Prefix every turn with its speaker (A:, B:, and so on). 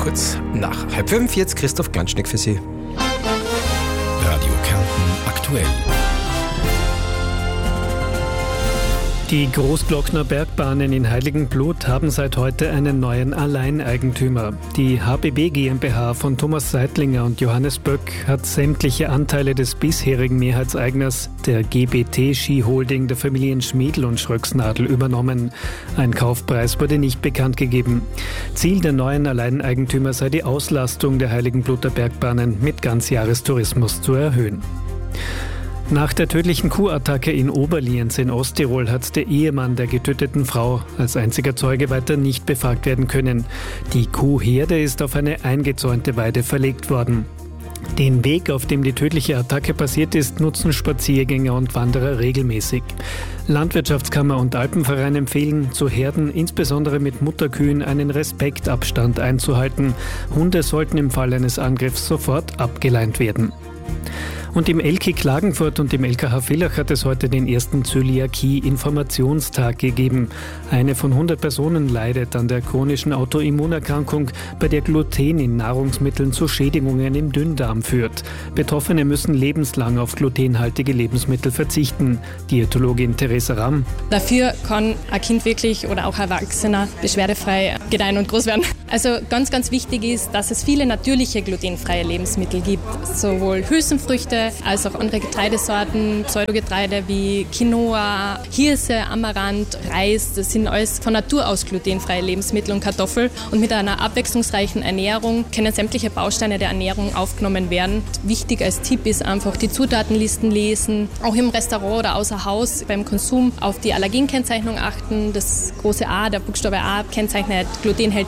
A: kurz nach 4:30. Jetzt Christoph Ganschnick für Sie.
B: Radio Kärnten aktuell.
C: Die Großglockner Bergbahnen in Heiligenblut haben seit heute einen neuen Alleineigentümer. Die HBB GmbH von Thomas Seidlinger und Johannes Böck hat sämtliche Anteile des bisherigen Mehrheitseigners, der GBT Ski-Holding der Familien Schmiedl und Schröcksnadel, übernommen. Ein Kaufpreis wurde nicht bekannt gegeben. Ziel der neuen Alleineigentümer sei die Auslastung der Heiligenbluter Bergbahnen mit Ganzjahrestourismus zu erhöhen. Nach der tödlichen Kuhattacke in Oberlienz in Osttirol hat der Ehemann der getöteten Frau als einziger Zeuge weiter nicht befragt werden können. Die Kuhherde ist auf eine eingezäunte Weide verlegt worden. Den Weg, auf dem die tödliche Attacke passiert ist, nutzen Spaziergänger und Wanderer regelmäßig. Landwirtschaftskammer und Alpenverein empfehlen, zu Herden, insbesondere mit Mutterkühen, einen Respektabstand einzuhalten. Hunde sollten im Fall eines Angriffs sofort abgeleint werden. Und im LK Klagenfurt und im LKH Villach hat es heute den ersten Zöliakie-Informationstag gegeben. Eine von 100 Personen leidet an der chronischen Autoimmunerkrankung, bei der Gluten in Nahrungsmitteln zu Schädigungen im Dünndarm führt. Betroffene müssen lebenslang auf glutenhaltige Lebensmittel verzichten. Diätologin Theresa Ramm.
D: Dafür kann ein Kind wirklich oder auch Erwachsener beschwerdefrei gedeihen und groß werden. Also ganz, ganz wichtig ist, dass es viele natürliche glutenfreie Lebensmittel gibt. Sowohl Hülsenfrüchte als auch andere Getreidesorten, Pseudogetreide wie Quinoa, Hirse, Amaranth, Reis. Das sind alles von Natur aus glutenfreie Lebensmittel und Kartoffel. Und mit einer abwechslungsreichen Ernährung können sämtliche Bausteine der Ernährung aufgenommen werden. Wichtig als Tipp ist einfach die Zutatenlisten lesen, auch im Restaurant oder außer Haus beim Konsum auf die Allergenkennzeichnung achten. Das große A, der Buchstabe A, kennzeichnet Gluten hält